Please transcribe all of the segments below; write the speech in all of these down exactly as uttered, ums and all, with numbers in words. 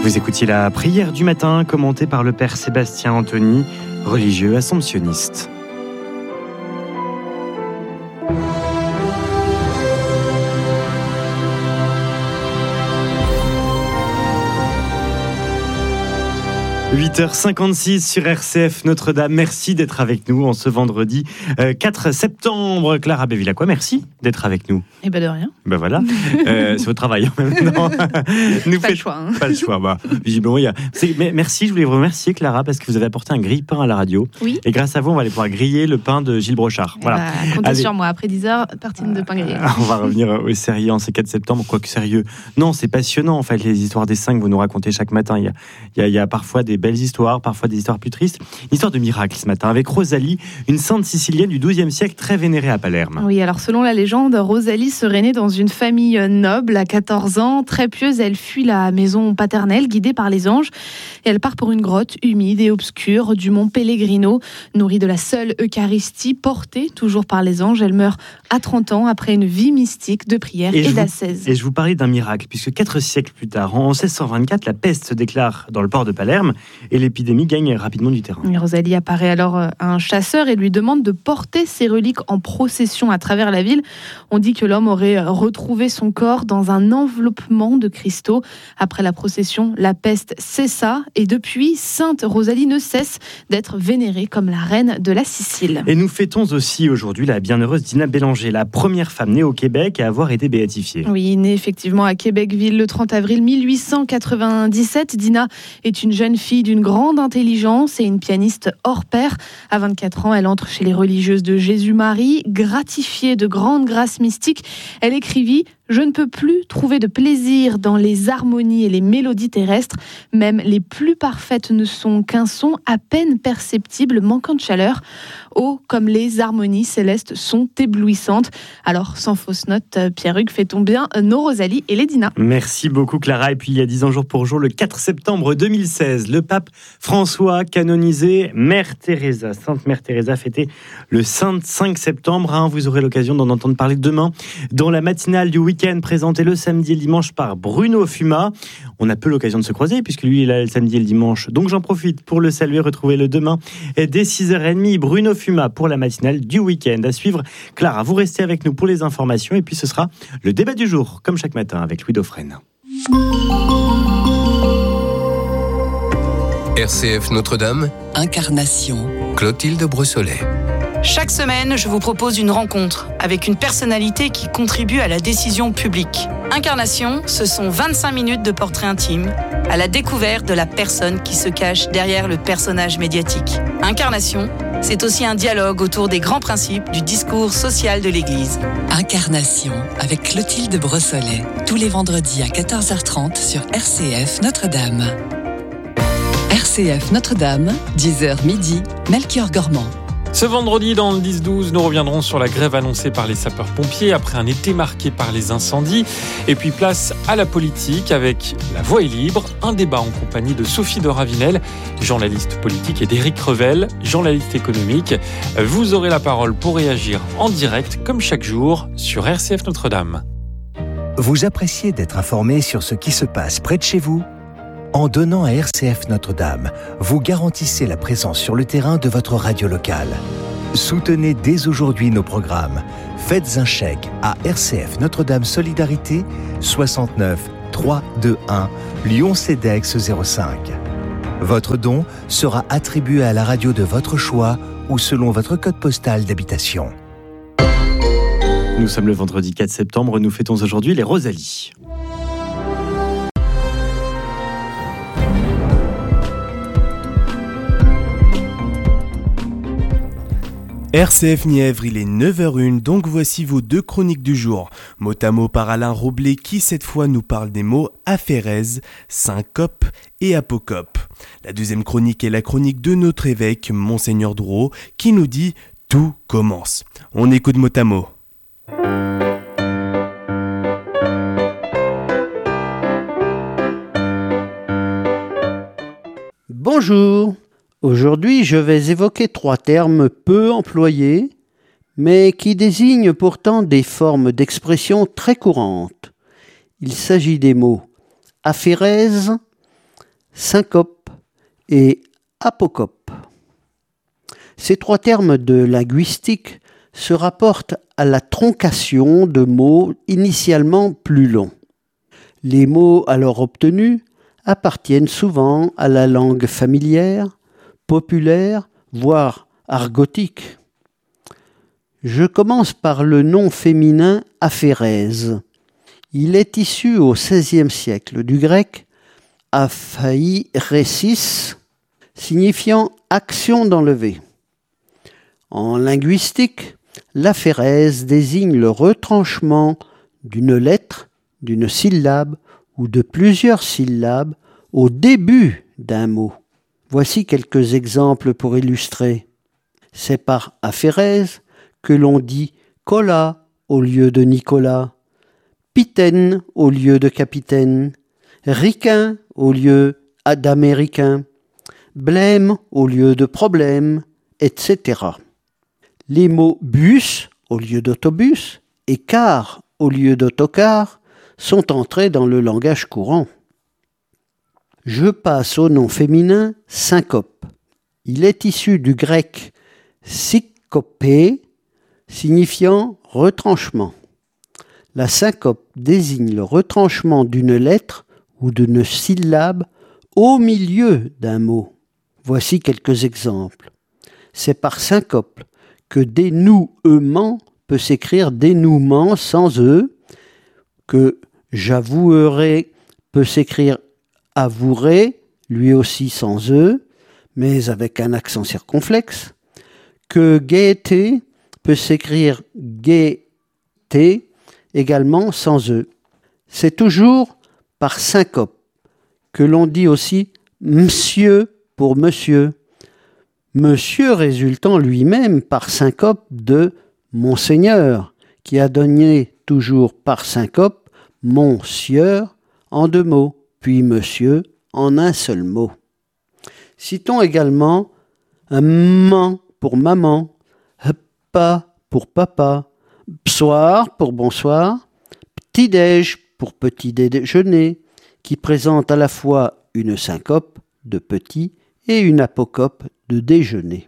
Vous écoutiez la prière du matin commentée par le père Sébastien Anthony, religieux assomptionniste. huit heures cinquante-six sur R C F Notre-Dame. Merci d'être avec nous en ce vendredi euh, quatre septembre. Clara Bevilacqua, merci d'être avec nous. Et ben de rien. Ben voilà, euh, c'est votre travail en même temps. Nous pas, fait... le choix, hein. pas le choix. Bah, visiblement, il y a... c'est... Mais merci, je voulais vous remercier Clara parce que vous avez apporté un grille-pain à la radio. Oui. Et grâce à vous, on va aller pouvoir griller le pain de Gilles Brochard. Et Voilà. bah, comptez Allez. sur moi, après dix heures, tartine de pain grillé. On va revenir au sérieux en ce quatre septembre, quoique sérieux. Non, c'est passionnant en fait, les histoires des saints que vous nous racontez chaque matin. Il y a, il y a, il y a parfois des belles histoires, parfois des histoires plus tristes. Une histoire de miracle ce matin avec Rosalie, une sainte sicilienne du douzième siècle très vénérée à Palerme. Oui, alors selon la légende, Rosalie serait née dans une famille noble à quatorze ans. Très pieuse, elle fuit la maison paternelle guidée par les anges et elle part pour une grotte humide et obscure du mont Pellegrino, nourrie de la seule Eucharistie, portée toujours par les anges. Elle meurt à trente ans après une vie mystique de prière et, et d'ascèse. Vous, et je vous parlais d'un miracle, puisque quatre siècles plus tard, en seize cent vingt-quatre, la peste se déclare dans le port de Palerme et l'épidémie gagne rapidement du terrain. Et Rosalie apparaît alors à un chasseur et lui demande de porter ses reliques en procession à travers la ville. On dit que l'homme aurait retrouvé son corps dans un enveloppement de cristaux. Après la procession, la peste cessa et depuis, Sainte Rosalie ne cesse d'être vénérée comme la reine de la Sicile. Et nous fêtons aussi aujourd'hui la bienheureuse Dina Bélanger, la première femme née au Québec à avoir été béatifiée. Oui, née effectivement à Québecville le trente avril mille huit cent quatre-vingt-dix-sept, Dina est une jeune fille d'une grande intelligence et une pianiste hors pair. À vingt-quatre ans, elle entre chez les religieuses de Jésus-Marie. Gratifiée de grandes grâces mystiques, elle écrivit « Je ne peux plus trouver de plaisir dans les harmonies et les mélodies terrestres. Même les plus parfaites ne sont qu'un son à peine perceptible, manquant de chaleur. Oh, comme les harmonies célestes sont éblouissantes. » Alors, sans fausse note, Pierre-Hugues, fêtons bien nos Rosalie et les Dina. Merci beaucoup Clara. Et puis il y a dix ans jour pour jour, le quatre septembre deux mille seize, le pape François canonisé Mère Teresa. Sainte Mère Teresa fêtée le cinq septembre. Hein. Vous aurez l'occasion d'en entendre parler demain dans la matinale du week-end présentée le samedi et le dimanche par Bruno Fuma. On a peu l'occasion de se croiser puisque lui il est là le samedi et le dimanche. Donc j'en profite pour le saluer, retrouver le demain dès six heures trente. Bruno Fuma pour la matinale du week-end. À suivre, Clara, vous restez avec nous pour les informations et puis ce sera le débat du jour, comme chaque matin avec Louis Dauphren. R C F Notre-Dame, Incarnation, Clotilde Brossolet. Chaque semaine, je vous propose une rencontre avec une personnalité qui contribue à la décision publique. Incarnation, ce sont vingt-cinq minutes de portrait intime à la découverte de la personne qui se cache derrière le personnage médiatique. Incarnation, c'est aussi un dialogue autour des grands principes du discours social de l'Église. Incarnation avec Clotilde Brossolet, tous les vendredis à quatorze heures trente sur R C F Notre-Dame. R C F Notre-Dame, dix heures midi, Melchior Gormand. Ce vendredi, dans le dix douze, nous reviendrons sur la grève annoncée par les sapeurs-pompiers après un été marqué par les incendies. Et puis place à la politique avec La Voix est libre, un débat en compagnie de Sophie de Ravinel, journaliste politique, et d'Éric Revel, journaliste économique. Vous aurez la parole pour réagir en direct, comme chaque jour, sur R C F Notre-Dame. Vous appréciez d'être informé sur ce qui se passe près de chez vous ? En donnant à R C F Notre-Dame, vous garantissez la présence sur le terrain de votre radio locale. Soutenez dès aujourd'hui nos programmes. Faites un chèque à R C F Notre-Dame Solidarité soixante-neuf trois cent vingt-et-un Lyon-Cedex zéro cinq. Votre don sera attribué à la radio de votre choix ou selon votre code postal d'habitation. Nous sommes le vendredi quatre septembre, nous fêtons aujourd'hui les Rosalies. R C F Nièvre, il est neuf heures une, donc voici vos deux chroniques du jour. Mot à mot par Alain Roblé qui cette fois nous parle des mots aphérèse, syncope et apocope. La deuxième chronique est la chronique de notre évêque, Monseigneur Drouot, qui nous dit « Tout commence ». On écoute mot à mot. Bonjour. Aujourd'hui, je vais évoquer trois termes peu employés, mais qui désignent pourtant des formes d'expression très courantes. Il s'agit des mots aphérèse, syncope et apocope. Ces trois termes de linguistique se rapportent à la troncation de mots initialement plus longs. Les mots alors obtenus appartiennent souvent à la langue familière, populaire, voire argotique. Je commence par le nom féminin aphérèse. Il est issu au seizième siècle du grec aphaïresis, signifiant action d'enlever. En linguistique, l'aphérèse désigne le retranchement d'une lettre, d'une syllabe ou de plusieurs syllabes au début d'un mot. Voici quelques exemples pour illustrer. C'est par aphérèse que l'on dit cola au lieu de Nicolas, pitaine au lieu de capitaine, ricain au lieu d'américain, blême au lieu de problème, et cetera. Les mots bus au lieu d'autobus et car au lieu d'autocar sont entrés dans le langage courant. Je passe au nom féminin syncope. Il est issu du grec synkopé, signifiant retranchement. La syncope désigne le retranchement d'une lettre ou d'une syllabe au milieu d'un mot. Voici quelques exemples. C'est par syncope que dénouement peut s'écrire dénouement sans E, que j'avouerai peut s'écrire avouerai, lui aussi sans E, mais avec un accent circonflexe, que gaieté peut s'écrire gaieté, également sans E. C'est toujours par syncope que l'on dit aussi monsieur pour monsieur, monsieur résultant lui-même par syncope de monseigneur, qui a donné toujours par syncope monsieur en deux mots, puis monsieur en un seul mot. Citons également un man pour maman, pa pour papa, psoir pour bonsoir, petit-déj pour petit déjeuner, qui présente à la fois une syncope de petit et une apocope de déjeuner.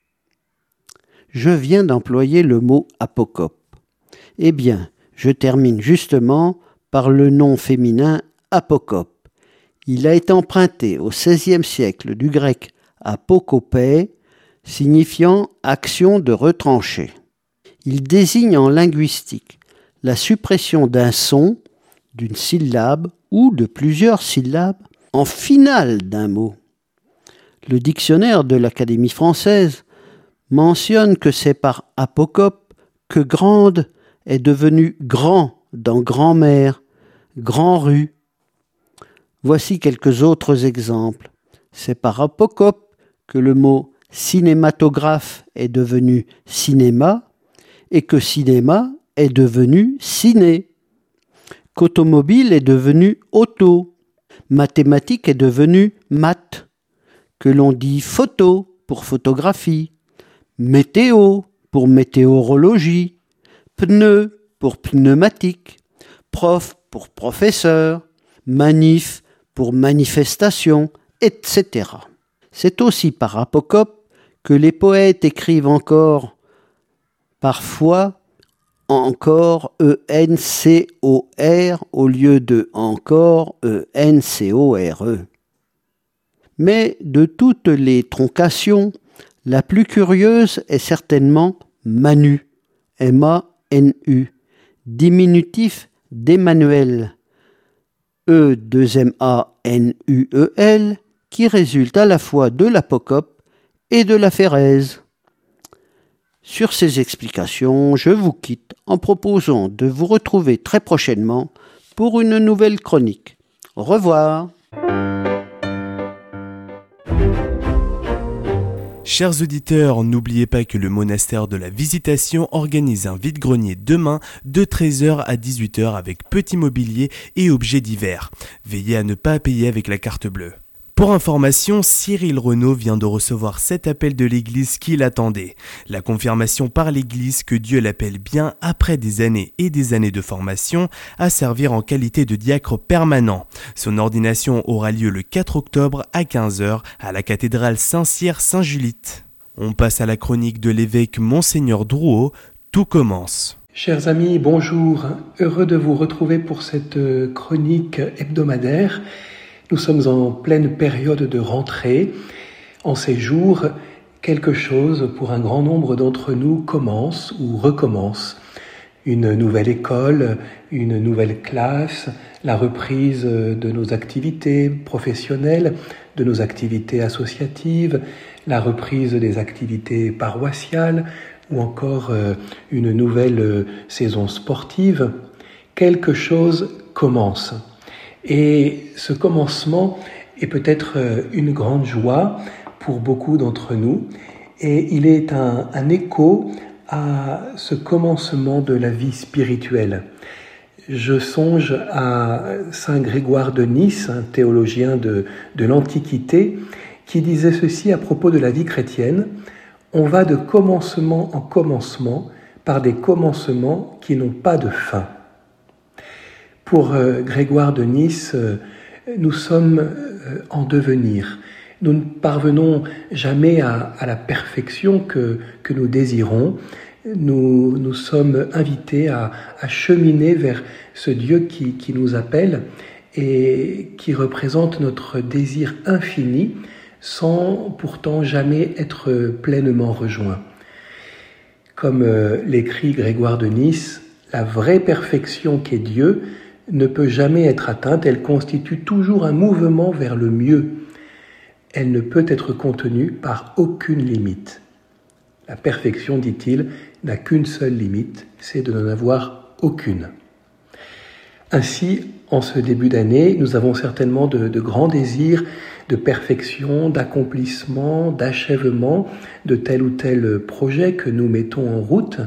Je viens d'employer le mot apocope. Eh bien, je termine justement par le nom féminin apocope. Il a été emprunté au seizième siècle du grec apokopē, signifiant action de retrancher. Il désigne en linguistique la suppression d'un son, d'une syllabe ou de plusieurs syllabes en finale d'un mot. Le dictionnaire de l'Académie française mentionne que c'est par apocope que grande est devenu grand dans grand-mère, grand-rue. Voici quelques autres exemples. C'est par apocope que le mot cinématographe est devenu cinéma et que cinéma est devenu ciné, qu'automobile est devenu auto, mathématique est devenu maths, que l'on dit photo pour photographie, météo pour météorologie, pneu pour pneumatique, prof pour professeur, manif pour manifestation, et cetera. C'est aussi par apocope que les poètes écrivent encore, parfois encore E N C O R au lieu de encore E N C O R E. Mais de toutes les troncations, la plus curieuse est certainement Manu, M A N U, diminutif d'Emmanuel, E deux M A N U E L, qui résulte à la fois de l'apocope et de l'aphérèse. Sur ces explications, je vous quitte en proposant de vous retrouver très prochainement pour une nouvelle chronique. Au revoir. Chers auditeurs, n'oubliez pas que le monastère de la Visitation organise un vide-grenier demain de treize heures à dix-huit heures avec petit mobilier et objets divers. Veillez à ne pas payer avec la carte bleue. Pour information, Cyril Renaud vient de recevoir cet appel de l'Église qu'il attendait. La confirmation par l'Église que Dieu l'appelle bien, après des années et des années de formation, à servir en qualité de diacre permanent. Son ordination aura lieu le quatre octobre à quinze heures à la cathédrale Saint-Cyr-Saint-Julite. On passe à la chronique de l'évêque Monseigneur Drouot. Tout commence. Chers amis, bonjour. Heureux de vous retrouver pour cette chronique hebdomadaire. Nous sommes en pleine période de rentrée. En ces jours, quelque chose pour un grand nombre d'entre nous commence ou recommence. Une nouvelle école, une nouvelle classe, la reprise de nos activités professionnelles, de nos activités associatives, la reprise des activités paroissiales ou encore une nouvelle saison sportive. Quelque chose commence. Et ce commencement est peut-être une grande joie pour beaucoup d'entre nous et il est un, un écho à ce commencement de la vie spirituelle. Je songe à saint Grégoire de Nice, un théologien de, de l'Antiquité, qui disait ceci à propos de la vie chrétienne: on va de commencement en commencement par des commencements qui n'ont pas de fin. Pour euh, Grégoire de Nice, euh, nous sommes euh, en devenir. Nous ne parvenons jamais à, à la perfection que, que nous désirons. Nous, nous sommes invités à, à cheminer vers ce Dieu qui, qui nous appelle et qui représente notre désir infini sans pourtant jamais être pleinement rejoint. Comme euh, l'écrit Grégoire de Nice, la vraie perfection qu'est Dieu ne peut jamais être atteinte, elle constitue toujours un mouvement vers le mieux. Elle ne peut être contenue par aucune limite. La perfection, dit-il, n'a qu'une seule limite, c'est de n'en avoir aucune. Ainsi, en ce début d'année, nous avons certainement de, de grands désirs de perfection, d'accomplissement, d'achèvement de tel ou tel projet que nous mettons en route.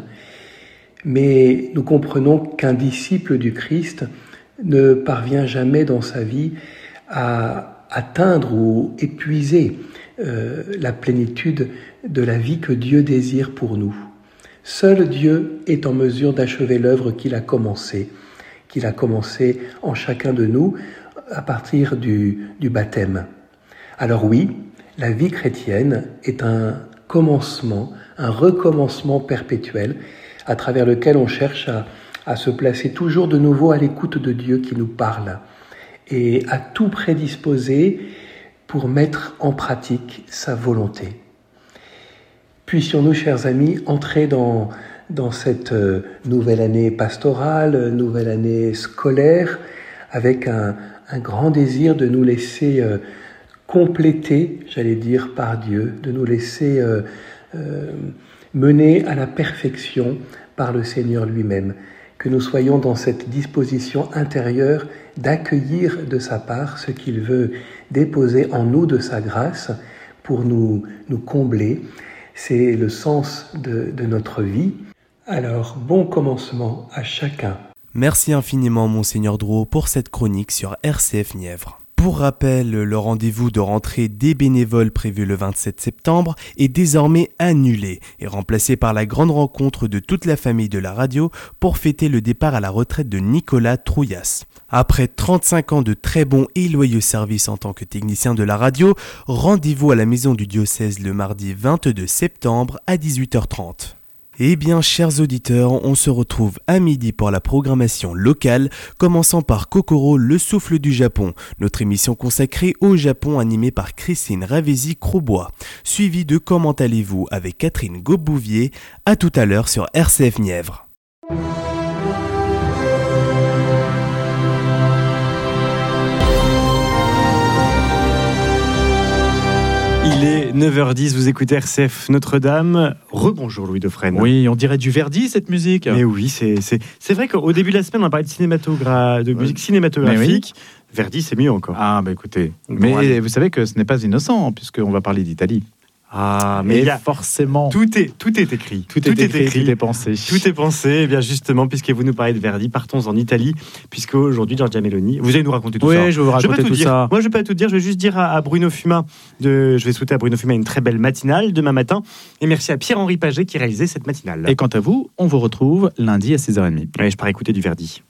Mais nous comprenons qu'un disciple du Christ ne parvient jamais dans sa vie à atteindre ou épuiser euh, la plénitude de la vie que Dieu désire pour nous. Seul Dieu est en mesure d'achever l'œuvre qu'il a commencée, qu'il a commencée en chacun de nous à partir du, du baptême. Alors oui, la vie chrétienne est un commencement, un recommencement perpétuel à travers lequel on cherche à, à se placer toujours de nouveau à l'écoute de Dieu qui nous parle et à tout prédisposer pour mettre en pratique sa volonté. Puissions-nous, chers amis, entrer dans, dans cette nouvelle année pastorale, nouvelle année scolaire, avec un, un grand désir de nous laisser euh, compléter, j'allais dire, par Dieu, de nous laisser euh, euh, mener à la perfection par le Seigneur lui-même, que nous soyons dans cette disposition intérieure d'accueillir de sa part ce qu'il veut déposer en nous de sa grâce pour nous, nous combler. C'est le sens de, de notre vie. Alors, bon commencement à chacun. Merci infiniment, Monseigneur Drouot, pour cette chronique sur R C F Nièvre. Pour rappel, le rendez-vous de rentrée des bénévoles prévu le vingt-sept septembre est désormais annulé et remplacé par la grande rencontre de toute la famille de la radio pour fêter le départ à la retraite de Nicolas Trouillas. Après trente-cinq ans de très bons et loyaux services en tant que technicien de la radio, rendez-vous à la maison du diocèse le mardi vingt-deux septembre à dix-huit heures trente. Eh bien, chers auditeurs, on se retrouve à midi pour la programmation locale, commençant par Kokoro, le souffle du Japon, notre émission consacrée au Japon animée par Christine Ravesi-Croubois, suivie de Comment allez-vous avec Catherine Gobouvier. À tout à l'heure sur R C F Nièvre. Il est neuf heures dix, vous écoutez R C F Notre-Dame. Rebonjour Louis Dauphren. Oui, on dirait du Verdi cette musique. Mais oui, c'est, c'est, c'est vrai qu'au début de la semaine, on a parlé de, cinématogra... de musique cinématographique. Oui. Verdi, c'est mieux encore. Ah, bah écoutez. Bon, mais allez. vous savez que ce n'est pas innocent, puisqu'on va parler d'Italie. Ah, mais il y a forcément. Tout est, tout est écrit. Tout, tout est, est écrit, écrit, tout est pensé. Tout est pensé. Et bien justement, puisque vous nous parlez de Verdi, partons en Italie, puisque aujourd'hui, Giorgia Meloni, vous allez nous raconter tout oui, ça. Oui, je vais vous raconter vais tout, tout dire. ça. Moi, je vais pas tout dire. Je vais juste dire à, à Bruno Fuma, de, je vais souhaiter à Bruno Fuma une très belle matinale demain matin. Et merci à Pierre-Henri Paget qui réalisait cette matinale. Et quant à vous, on vous retrouve lundi à six heures trente. Oui, je pars écouter du Verdi.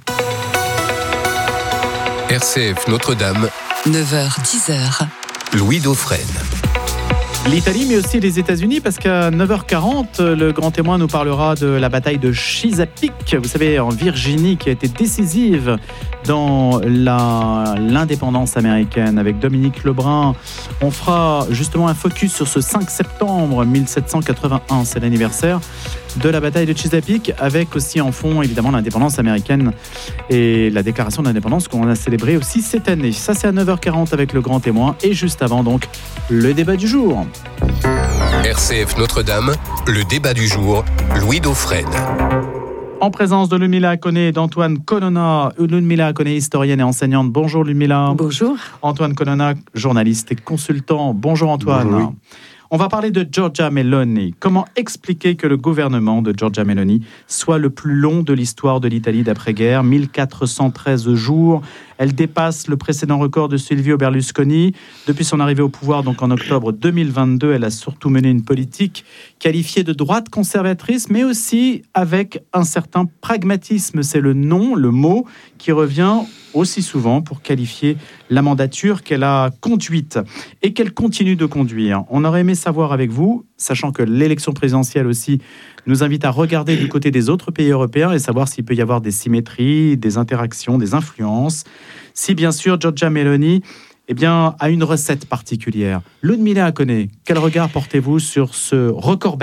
R C F Notre-Dame. neuf heures dix. Louis Dauphren. L'Italie, mais aussi les États-Unis, parce qu'à neuf heures quarante, le grand témoin nous parlera de la bataille de Chesapeake, vous savez, en Virginie, qui a été décisive dans la, l'indépendance américaine. Avec Dominique Lebrun, on fera justement un focus sur ce cinq septembre mille sept cent quatre-vingt-un, c'est l'anniversaire de la bataille de Chesapeake, avec aussi en fond, évidemment, l'indépendance américaine et la déclaration d'indépendance qu'on a célébrée aussi cette année. Ça, c'est à neuf heures quarante avec le grand témoin, et juste avant, donc, le débat du jour. R C F Notre-Dame, le débat du jour, Louis Dauphren. En présence de Ludmila Akone et d'Antoine Colonna. Ludmila Akone, historienne et enseignante. Bonjour Ludmila. Bonjour. Antoine Colonna, journaliste et consultant. Bonjour Antoine. Bonjour. On va parler de Giorgia Meloni. Comment expliquer que le gouvernement de Giorgia Meloni soit le plus long de l'histoire de l'Italie d'après-guerre, mille quatre cent treize jours. Elle dépasse le précédent record de Silvio Berlusconi. Depuis son arrivée au pouvoir, donc en octobre deux mille vingt-deux, elle a surtout mené une politique qualifiée de droite conservatrice, mais aussi avec un certain pragmatisme. C'est le nom, le mot, qui revient aussi souvent pour qualifier la mandature qu'elle a conduite et qu'elle continue de conduire. On aurait aimé savoir avec vous, sachant que l'élection présidentielle aussi nous invite à regarder du côté des autres pays européens et savoir s'il peut y avoir des symétries, des interactions, des influences. Si bien sûr Giorgia Meloni eh bien, a une recette particulière. Ludmila Akone, quel regard portez-vous sur ce record battu ?